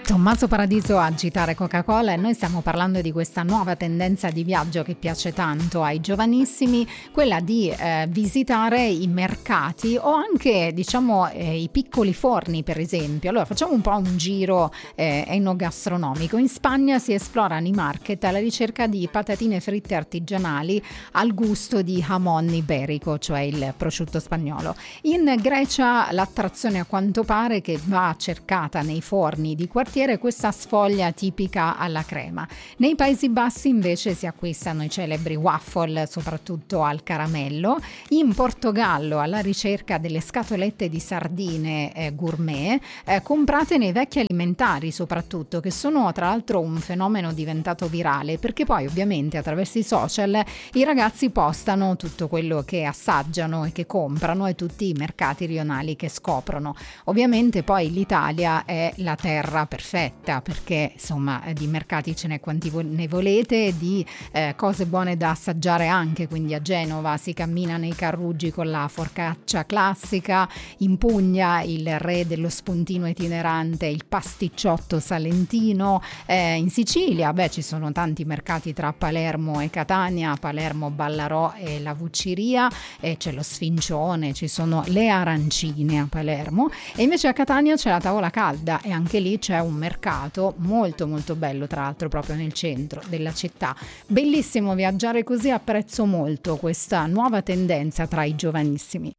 Tommaso Paradiso a agitare Coca-Cola, e noi stiamo parlando di questa nuova tendenza di viaggio che piace tanto ai giovanissimi, quella di visitare i mercati o anche i piccoli forni, per esempio. Allora facciamo un po' un giro enogastronomico. In Spagna si esplorano i market alla ricerca di patatine fritte artigianali al gusto di jamon iberico, cioè il prosciutto spagnolo. In Grecia l'attrazione, a quanto pare, che va cercata nei forni di quartiere, questa sfoglia tipica alla crema. Nei Paesi Bassi invece si acquistano i celebri waffle, soprattutto al caramello. In Portogallo, alla ricerca delle scatolette di sardine gourmet, comprate nei vecchi alimentari soprattutto, che sono tra l'altro un fenomeno diventato virale, perché poi ovviamente attraverso i social i ragazzi postano tutto quello che assaggiano e che comprano e tutti i mercati rionali che scoprono. Ovviamente poi l'Italia è la terra perfetta, perché insomma di mercati ce n'è quanti ne volete, di cose buone da assaggiare anche. Quindi a Genova si cammina nei carruggi con la forcaccia classica, in Puglia il re dello spuntino itinerante, il pasticciotto salentino, in Sicilia ci sono tanti mercati tra Palermo e Catania, Palermo Ballarò e la Vucciria, c'è lo sfincione, ci sono le arancine a Palermo, e invece a Catania c'è la tavola calda, e anche lì c'è un mercato molto molto bello, tra l'altro proprio nel centro della città. Bellissimo viaggiare così, apprezzo molto questa nuova tendenza tra i giovanissimi.